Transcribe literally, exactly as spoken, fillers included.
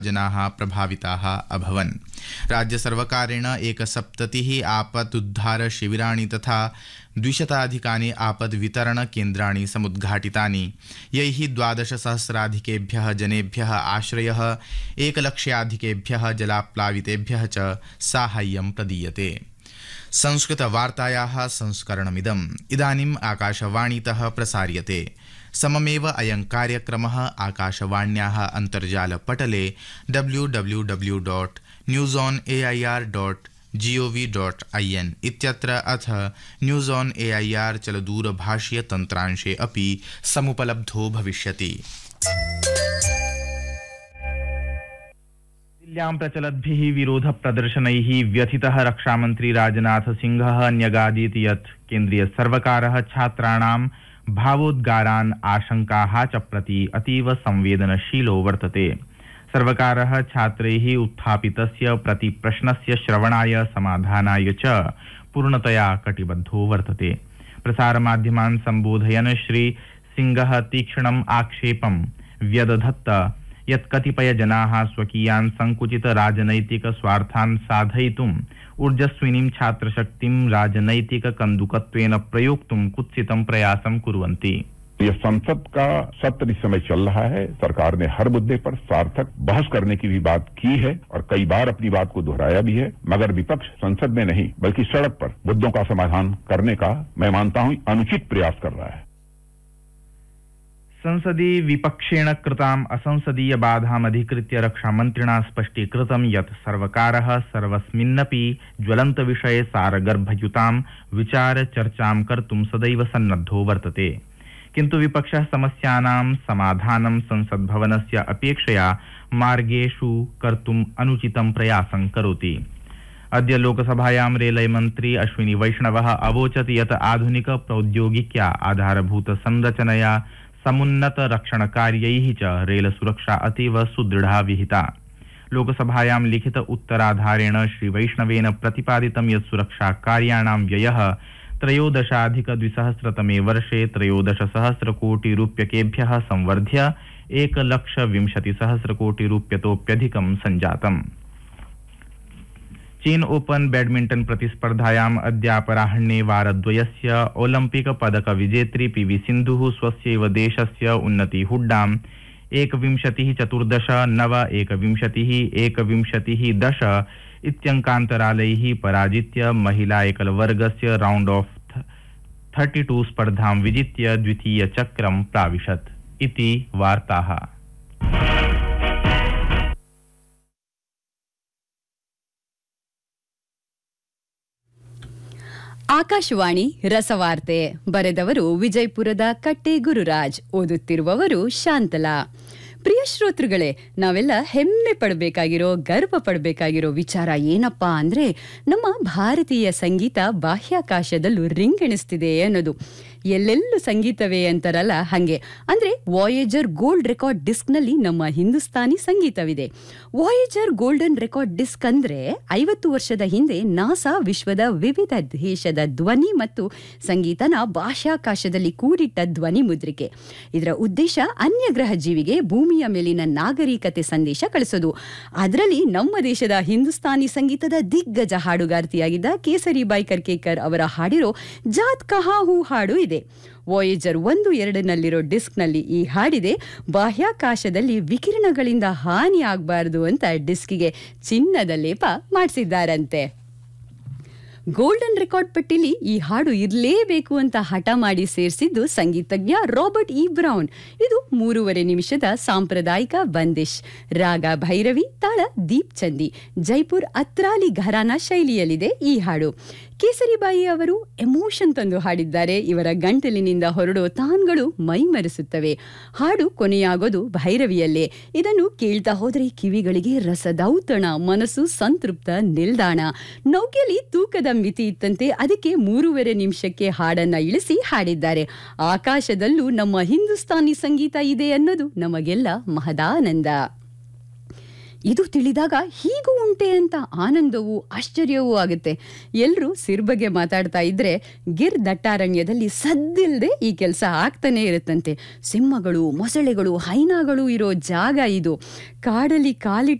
जनाः प्रभाविताः अभवन्। राज्यसर्वकारेण एकसप्ततिः आपदुद्धारशिबिराणि तथा द्विशताधिकानि आपद्वितरणकेन्द्राणि समुद्घाटितानि, यैः द्वादशसहस्राधिकेभ्यः जनेभ्यः आश्रयः, एकलक्ष्याधिकेभ्यः जलाप्लावितेभ्यः च साहाय्यं प्रदीयते। संस्कृतवार्तायाः संस्करणमिदम् इदानीम् आकाशवाणीतः प्रसार्यते। सममेव अयं कार्यक्रमः आकाशवाण्याः अन्तर्जालपटले W W W dot news on A I are dot ji O V dot ऐ एन् इत्यत्र अथ न्यूस् आन् ए ऐ आर् चलदूरभाषीयतन्त्रांशे अपि समुपलब्धो भविष्यति। दिल्ल्यां प्रचलद्भिः विरोधप्रदर्शनैः व्यथितः रक्षामन्त्री राजनाथ सिंहः न्यगादीत् यत् केन्द्रीयसर्वकारः छात्राणां भावोद्गारान् आशंकाः च प्रति अतीव संवेदनशीलो वर्तते। सर्वकारः छात्रैः उत्थापितस्य प्रतिप्रश्नस्य श्रवणाय समाधानाय च पूर्णतया कटिबद्धो वर्तते। प्रसारमाध्यमान् सम्बोधयन् श्री सिंहः तीक्ष्णम् आक्षेपं व्यदधत् यत् कतिपयजनाः स्वकीयान् संकुचित राजनैतिक स्वार्थान् साधयितुम् ऊर्जस्विनीं छात्रशक्तिं राजनैतिक कन्दुकत्वेन प्रयोक्तुं कुत्सितं प्रयासं कुर्वन्ति। ये संसद का सत्र इस समय चल रहा है। सरकार ने हर मुद्दे पर सार्थक बहस करने की भी बात की है और कई बार अपनी बात को दोहराया भी है, मगर विपक्ष संसद में नहीं बल्कि सड़क पर मुद्दों का समाधान करने का मैं मानता हूं अनुचित प्रयास कर रहा है। संसदि विपक्षेण कृताम् असंसदीय बाधामधिकृत्य रक्षामन्त्रिणा स्पष्टीकृतं यत् सर्वकारः सर्वस्मिन्नपि ज्वलन्तविषये सारगर्भयुतां विचारचर्चां कर्तुं सदैव सन्नद्धो वर्तते, किन्तु विपक्षः समस्यानां समाधानं संसद्भवनस्य अपेक्षया मार्गेषु कर्तुम् अनुचितं प्रयासं करोति। अद्य लोकसभायां रेलमन्त्री अश्विनी वैष्णवः अवोचत् यत् आधुनिक प्रौद्योगिक्या आधारभूतसंरचनया समुन्नत रक्षणकार्यैः च रेल सुरक्षा अतीव सुदृढ़ा विहिता। लोकसभायां लिखित उत्तराधारेण श्री वैष्णवेन प्रतिपादितं यत् सुरक्षा कार्याणां व्ययः त्रयोदशाधिकद्विसहस्रतमे वर्षे त्रयोदशसहस्रकोटिरूप्यकेभ्यः संवर्ध्य एकलक्षविंशतिसहस्रकोटिरूप्यतोप्यधिकं सञ्जातम्। चीन ओपन बैडमिंटन प्रतिस्पर्धायाम् अद्यापराह्णे वारद्वयस्य ओलिम्पिक पदक विजेत्री पी वी सिन्धुः स्वस्यैव देशस्य उन्नति हुड्डाम् एकविंशतिः चतुर्दश नव एकविंशतिः एकविंशतिः दश इत्यङ्कान्तरालैः पराजित्य महिला एकलवर्गस्य राउंड ऑफ थर्टी टू स्पर्धां विजित्य द्वितीयचक्रं प्राविशत् इति वार्ताः। ಆಕಾಶವಾಣಿ ರಸವಾರ್ತೆ ಬರೆದವರು ವಿಜಯಪುರದ ಕಟ್ಟೆ ಗುರುರಾಜ್, ಓದುತ್ತಿರುವವರು ಶಾಂತಲಾ. ಪ್ರಿಯ ಶ್ರೋತೃಗಳೇ, ನಾವೆಲ್ಲ ಹೆಮ್ಮೆ ಪಡಬೇಕಾಗಿರೋ ಗರ್ವ ಪಡಬೇಕಾಗಿರೋ ವಿಚಾರ ಏನಪ್ಪಾ ಅಂದ್ರೆ ನಮ್ಮ ಭಾರತೀಯ ಸಂಗೀತ ಬಾಹ್ಯಾಕಾಶದಲ್ಲೂ ರಿಂಗಣಿಸ್ತಿದೆ ಅನ್ನೋದು. ಎಲ್ಲೆಲ್ಲೂ ಸಂಗೀತವೇ ಅಂತಾರಲ್ಲ ಹಂಗೆ. ಅಂದ್ರೆ ವಾಯೇಜರ್ ಗೋಲ್ಡ್ ರೆಕಾರ್ಡ್ ಡಿಸ್ಕ್ ನಲ್ಲಿ ನಮ್ಮ Hindustani ಸಂಗೀತವಿದೆ. Voyager golden record disc ಅಂದ್ರೆ ಐವತ್ತು ವರ್ಷದ ಹಿಂದೆ ನಾಸಾ ವಿಶ್ವದ ವಿವಿಧ ದೇಶದ ಧ್ವನಿ ಮತ್ತು ಸಂಗೀತನ ಬಾಹ್ಯಾಕಾಶದಲ್ಲಿ ಕೂಡಿಟ್ಟ ಧ್ವನಿ ಮುದ್ರಿಕೆ. ಇದರ ಉದ್ದೇಶ ಅನ್ಯ ಗ್ರಹ ಜೀವಿಗೆ ಭೂಮಿಯ ಮೇಲಿನ ನಾಗರಿಕತೆ ಸಂದೇಶ ಕಳಿಸೋದು. ಅದರಲ್ಲಿ ನಮ್ಮ ದೇಶದ ಹಿಂದೂಸ್ತಾನಿ ಸಂಗೀತದ ದಿಗ್ಗಜ ಹಾಡುಗಾರ್ತಿಯಾಗಿದ್ದ ಕೇಸರಿಬಾಯಿ ಕರ್ಕೇಕರ್ ಅವರ ಹಾಡಿರೋ ಜಾತ್ ಕಹಾ ಹೂ ಹಾಡು ಇದೆ. ವಾಯೇಜರ್ ಒಂದು ಎರಡನಲ್ಲಿರೋ ಡಿಸ್ಕ್ನಲ್ಲಿ ಈ ಹಾಡಿದೆ. ಬಾಹ್ಯಾಕಾಶದಲ್ಲಿ ವಿಕಿರಣಗಳಿಂದ ಹಾನಿ ಆಗಬಾರದು ಅಂತ ಡಿಸ್ಕಿಗೆ ಚಿನ್ನದ ಲೇಪ ಮಾಡಿಸಿದ್ದಾರಂತೆ. ಗೋಲ್ಡನ್ ರೆಕಾರ್ಡ್ ಪಟ್ಟಿಲಿ ಈ ಹಾಡು ಇರಲೇಬೇಕು ಅಂತ ಹಠ ಮಾಡಿ ಸೇರಿಸಿದ್ದು ಸಂಗೀತಜ್ಞ ರಾಬರ್ಟ್ ಇ ಬ್ರೌನ್. ಇದು ಮೂರುವರೆ ನಿಮಿಷದ ಸಾಂಪ್ರದಾಯಿಕ ಬಂದಿಶ್, ರಾಗ ಭೈರವಿ, ತಾಳ ದೀಪ್ ಚಂದಿ, ಜೈಪುರ್ ಅತ್ರಾಲಿ ಘರಾನಾ ಶೈಲಿಯಲ್ಲಿದೆ ಈ ಹಾಡು. ಕೇಸರಿಬಾಯಿ ಅವರು ಎಮೋಷನ್ ತಂದು ಹಾಡಿದ್ದಾರೆ. ಇವರ ಗಂಟಲಿನಿಂದ ಹೊರಡೋ ತಾನ್ಗಳು ಮೈಮರೆಸುತ್ತವೆ. ಹಾಡು ಕೊನೆಯಾಗೋದು ಭೈರವಿಯಲ್ಲೇ. ಇದನ್ನು ಕೇಳ್ತಾ ಹೋದರೆ ಕಿವಿಗಳಿಗೆ ರಸದೌತಣ, ಮನಸ್ಸು ಸಂತೃಪ್ತ ನಿಲ್ದಾಣ. ನೌಕೆಯಲ್ಲಿ ತೂಕದ ಮಿತಿ ಇತ್ತಂತೆ, ಅದಕ್ಕೆ ಮೂರುವರೆ ನಿಮಿಷಕ್ಕೆ ಹಾಡನ್ನ ಇಳಿಸಿ ಹಾಡಿದ್ದಾರೆ. ಆಕಾಶದಲ್ಲೂ ನಮ್ಮ ಹಿಂದೂಸ್ತಾನಿ ಸಂಗೀತ ಇದೆ ಅನ್ನೋದು ನಮಗೆಲ್ಲ ಮಹದಾನಂದ. ಇದು ತಿಳಿದಾಗ ಹೀಗೂ ಉಂಟೆ ಅಂತ ಆನಂದವೂ ಆಶ್ಚರ್ಯವೂ ಆಗುತ್ತೆ. ಎಲ್ಲರೂ ಸಿರ್ ಬಗ್ಗೆ ಮಾತಾಡ್ತಾ ಇದ್ರೆ ಗಿರ್ ದಟ್ಟಾರಣ್ಯದಲ್ಲಿ ಸದ್ದಿಲ್ಲದೆ ಈ ಕೆಲಸ ಆಗ್ತಾನೆ ಇರುತ್ತಂತೆ. ಸಿಂಹಗಳು, ಮೊಸಳೆಗಳು, ಹೈನಾಗಳು ಇರೋ ಜಾಗ ಇದು. ಕಾಡಲ್ಲಿ ಕಾಲಿಟ್ಟು